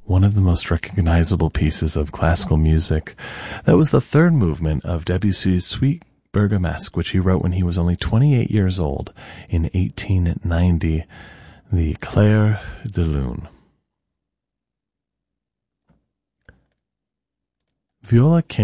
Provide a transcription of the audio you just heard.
one of the most recognizable pieces of classical music. That was the third movement of Debussy's Suite Bergamesque, which he wrote when he was only 28 years old in 1890, the Clair de Lune. Viola